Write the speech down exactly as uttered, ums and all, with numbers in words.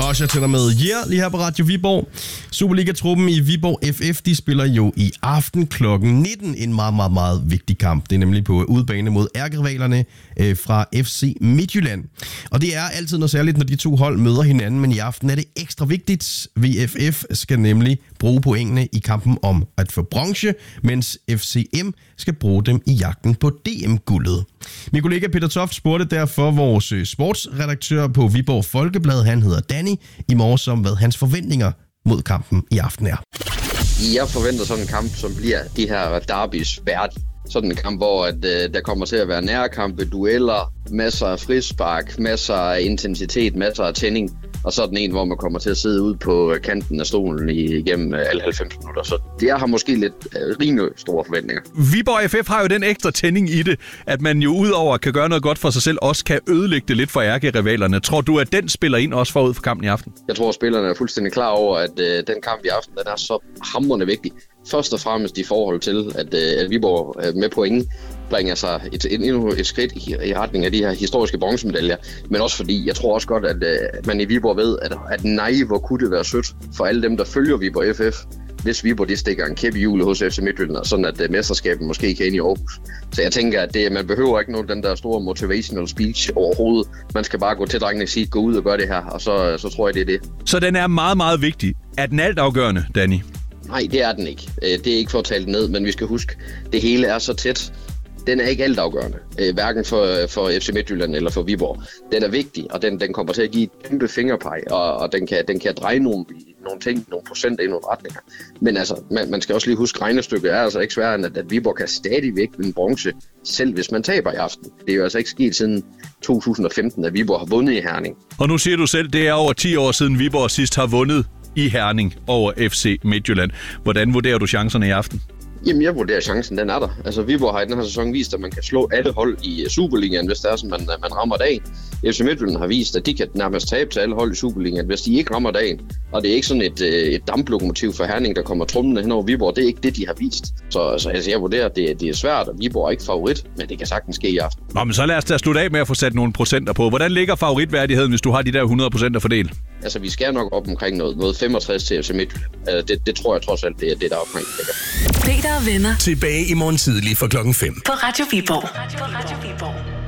Usher tænder med Yeah, lige her på Radio Viborg. Superliga-truppen i Viborg F F, de spiller jo i aften klokken nitten en meget, meget, meget vigtig kamp. Det er nemlig på udebane mod ærkerivalerne øh, fra F C Midtjylland. Og det er altid noget særligt, når de to hold møder hinanden, men i aften er det ekstra vigtigt. V F F skal nemlig bruge pointene i kampen om at få bronze, mens F C M skal bruge dem i jagten på D M-guldet. Min kollega Peter Toft spurgte derfor vores sportsredaktør på Viborg Folkeblad, han hedder Danny, i morges om, hvad hans forventninger mod kampen i aften er. Jeg forventer sådan en kamp, som bliver de her derbys værdige. Sådan en kamp, hvor at, øh, der kommer til at være nærkampe, dueller, masser af frispark, masser af intensitet, masser af tænding. Og sådan en, hvor man kommer til at sidde ude på kanten af stolen igennem alle halvfems minutter. Så jeg har måske lidt øh, rimelig store forventninger. Viborg F F har jo den ekstra tænding i det, at man jo udover kan gøre noget godt for sig selv, også kan ødelægge det lidt for ærkerivalerne. Tror du, at den spiller ind også forud for kampen i aften? Jeg tror, at spillerne er fuldstændig klar over, at øh, den kamp i aften den er så hamrende vigtig. Først og fremmest i forhold til, at, øh, at Viborg øh, med point bringer sig et, et, endnu et skridt i, i retning af de her historiske bronzemedaljer. Men også fordi, jeg tror også godt, at, at man i Viborg ved, at, at nej, hvor kunne det være sødt for alle dem, der følger Viborg F F, hvis Viborg de stikker en kæp i hjulet hos F C Midtjylland, sådan at uh, mesterskabet måske kan ind i Aarhus. Så jeg tænker, at det, man behøver ikke nogen den der store motivational speech overhovedet. Man skal bare gå til drengene og sige, gå ud og gøre det her, og så, så tror jeg, det er det. Så den er meget, meget vigtig. Er den altafgørende, Danny? Nej, det er den ikke. Det er ikke for at tale det ned, men vi skal huske, det hele er så tæt. Den er ikke altafgørende, hverken for, for F C Midtjylland eller for Viborg. Den er vigtig, og den, den kommer til at give et kæmpe fingerpeg, og, og den, kan, den kan dreje nogle, nogle ting, nogle procenter i nogle retninger. Men altså, man, man skal også lige huske, regnestykket er altså ikke sværere end, at, at Viborg kan stadigvæk vinde bronze, selv hvis man taber i aften. Det er jo altså ikke sket siden to tusind og femten, at Viborg har vundet i Herning. Og nu siger du selv, det er over ti år siden Viborg sidst har vundet i Herning over F C Midtjylland. Hvordan vurderer du chancerne i aften? Jamen, jeg vurderer, chancen den er der. Altså, Viborg har i den her sæson vist, at man kan slå alle hold i Superligaen, hvis det er sådan, man, man rammer dagen. F C Midtjylland har vist, at de kan nærmest tabe til alle hold i Superligaen, hvis de ikke rammer dagen. Og det er ikke sådan et, et damplokomotiv for Herning, der kommer trumlende hen over Viborg. Det er ikke det, de har vist. Så altså, jeg vurderer, at det, det er svært, og Viborg er ikke favorit, men det kan sagtens ske i aften. Nå, men så lad os da slutte af med at få sat nogle procenter på. Hvordan ligger favoritværdigheden, hvis du har de der hundrede procent at fordele? Altså, vi skal nok op omkring noget, noget femogtres til F C Midtjylland. Altså, det, det tror jeg trods alt, det er det, der er omkring. Peter og venner. Tilbage i morgen tidlig for klokken fem. På Radio Viborg.